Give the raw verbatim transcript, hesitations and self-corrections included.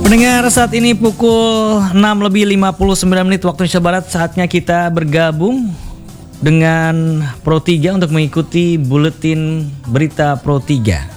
Pendengar, saat ini pukul enam lebih lima puluh sembilan menit waktu Indonesia Barat. Saatnya kita bergabung dengan Pro tiga untuk mengikuti buletin berita Pro tiga.